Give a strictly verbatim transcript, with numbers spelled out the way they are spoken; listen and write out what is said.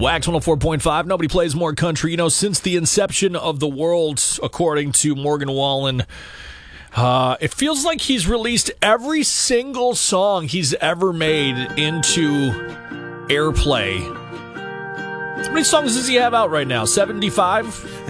Wax one oh four point five. Nobody plays more country. You know, since the inception of the world, according to Morgan Wallen, uh, it feels like he's released every single song he's ever made into airplay. How many songs does he have out right now? seventy-five?